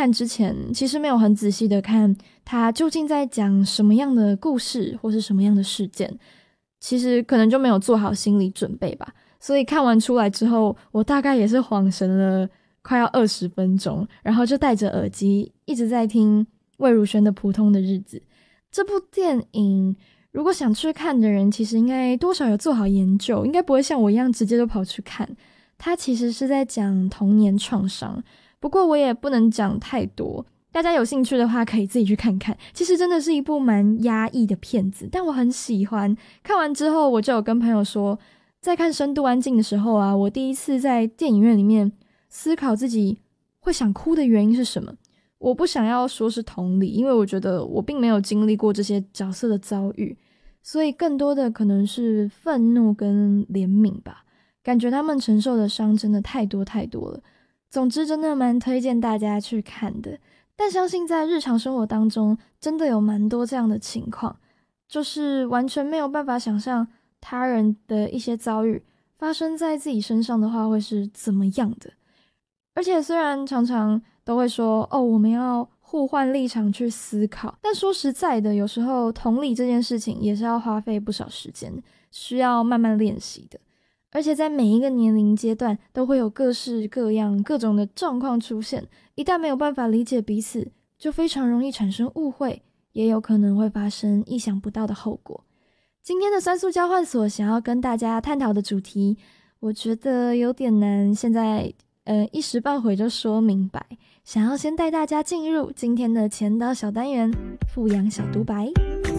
看之前，其实没有很仔细的看它究竟在讲什么样的故事或是什么样的事件，其实可能就没有做好心理准备吧。所以看完出来之后，我大概也是恍神了快要20分钟，然后就戴着耳机一直在听魏如萱的《普通的日子》。这部电影如果想去看的人，其实应该多少有做好研究，应该不会像我一样直接就跑去看。它其实是在讲童年创伤，不过我也不能讲太多，大家有兴趣的话可以自己去看看。其实真的是一部蛮压抑的片子，但我很喜欢。看完之后我就有跟朋友说，在看深度安静的时候啊，我第一次在电影院里面思考自己会想哭的原因是什么。我不想要说是同理，因为我觉得我并没有经历过这些角色的遭遇，所以更多的可能是愤怒跟怜悯吧。感觉他们承受的伤真的太多太多了。总之真的蛮推荐大家去看的，但相信在日常生活当中真的有蛮多这样的情况，就是完全没有办法想象他人的一些遭遇发生在自己身上的话会是怎么样的。而且虽然常常都会说我们要互换立场去思考，但说实在的，有时候同理这件事情也是要花费不少时间，需要慢慢练习的。而且在每一个年龄阶段都会有各式各样各种的状况出现，一旦没有办法理解彼此，就非常容易产生误会，也有可能会发生意想不到的后果。今天的酸素交换所想要跟大家探讨的主题，我觉得有点难现在一时半会就说明白，想要先带大家进入今天的前导小单元富养小独白。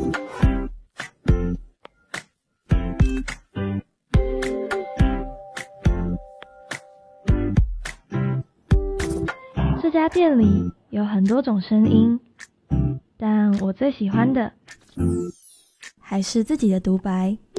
这家店里有很多种声音，但我最喜欢的还是自己的独白。